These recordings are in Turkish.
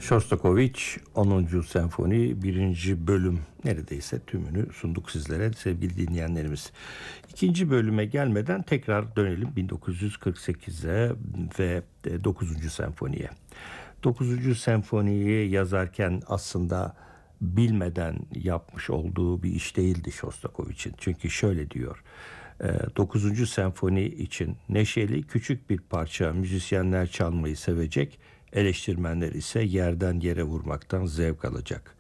Shostakovich 10. Senfoni 1. bölüm neredeyse tümünü sunduk sizlere sevgili dinleyenlerimiz. 2. bölüme gelmeden tekrar dönelim 1948'e ve 9. senfoniye. 9. senfoniyi yazarken aslında bilmeden yapmış olduğu bir iş değildi Shostakovich'in. Çünkü şöyle diyor: 9. senfoni için neşeli küçük bir parça, müzisyenler çalmayı sevecek, eleştirmenler ise yerden yere vurmaktan zevk alacak.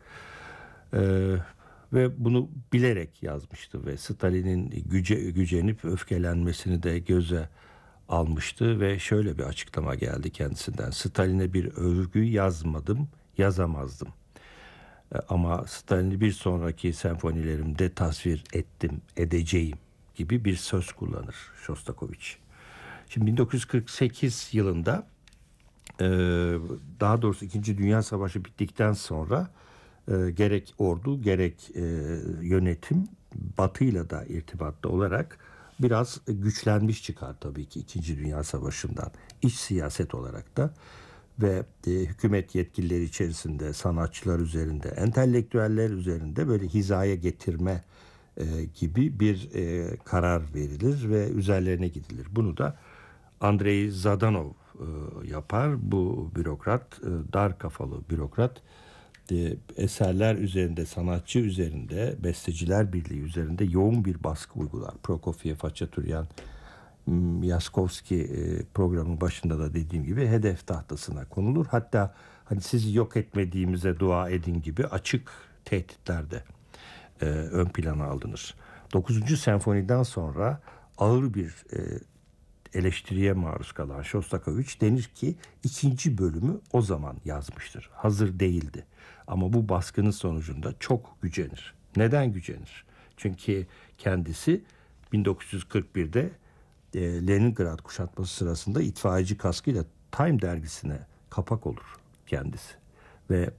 Ve bunu bilerek yazmıştı ve Stalin'in gücenip öfkelenmesini de göze almıştı ve şöyle bir açıklama geldi kendisinden: Stalin'e bir övgü yazmadım, yazamazdım. Ama Stalin'i bir sonraki senfonilerimde tasvir ettim, edeceğim gibi bir söz kullanır Shostakovich. Şimdi 1948 yılında daha doğrusu 2. Dünya Savaşı bittikten sonra gerek ordu gerek yönetim Batı'yla da irtibatlı olarak biraz güçlenmiş çıkar tabii ki 2. Dünya Savaşı'ndan, iç siyaset olarak da. Ve hükümet yetkilileri içerisinde sanatçılar üzerinde, entelektüeller üzerinde böyle hizaya getirme gibi bir karar verilir ve üzerlerine gidilir. Bunu da Andrei Zadanov yapar. Bu bürokrat, dar kafalı bürokrat, eserler üzerinde, sanatçı üzerinde, besteciler birliği üzerinde yoğun bir baskı uygular. Prokofiev, Haçaturyan, Yaskovski programın başında da dediğim gibi hedef tahtasına konulur. Hatta hani sizi yok etmediğimize dua edin gibi açık tehditler de ön plana alınır. 9. senfoniden sonra ağır bir eleştiriye maruz kalan Shostakovich denir ki 2. bölümü o zaman yazmıştır. Hazır değildi. Ama bu baskının sonucunda çok gücenir. Neden gücenir? Çünkü kendisi 1941'de Leningrad kuşatması sırasında itfaiyeci kaskıyla Time dergisine kapak olur kendisi. Ve